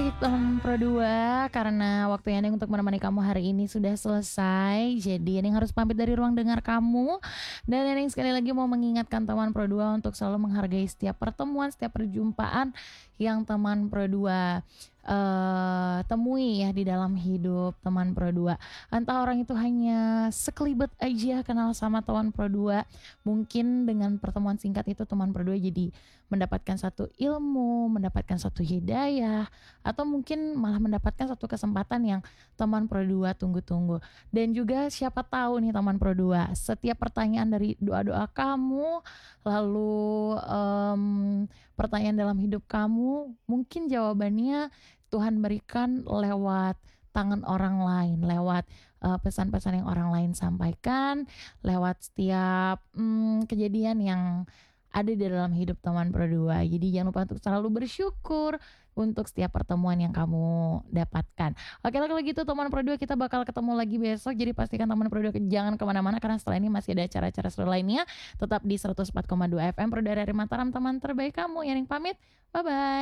Baik, teman Pro 2, karena waktu yang untuk menemani kamu hari ini sudah selesai, jadi Neneng harus pamit dari ruang dengar kamu. Dan Neneng sekali lagi mau mengingatkan teman Pro 2 untuk selalu menghargai setiap pertemuan, setiap perjumpaan yang teman Pro 2 temui ya di dalam hidup teman Pro 2. Entah orang itu hanya sekelibet aja kenal sama teman Pro 2, mungkin dengan pertemuan singkat itu teman Pro 2 jadi mendapatkan satu ilmu, mendapatkan satu hidayah, atau mungkin malah mendapatkan satu kesempatan yang teman Pro 2 tunggu-tunggu. Dan juga siapa tahu nih teman Pro 2, setiap pertanyaan dari doa-doa kamu, lalu pertanyaan dalam hidup kamu, mungkin jawabannya Tuhan berikan lewat tangan orang lain, lewat pesan-pesan yang orang lain sampaikan, lewat setiap kejadian yang ada di dalam hidup teman Pro 2. Jadi jangan lupa untuk selalu bersyukur untuk setiap pertemuan yang kamu dapatkan. Oke lah, kalau gitu teman Pro 2, kita bakal ketemu lagi besok. Jadi pastikan teman Pro 2 jangan kemana-mana, karena setelah ini masih ada acara-acara seru lainnya. Tetap di 104,2 FM Pro 2 dari Mataram, teman terbaik kamu. Yang pamit, bye-bye.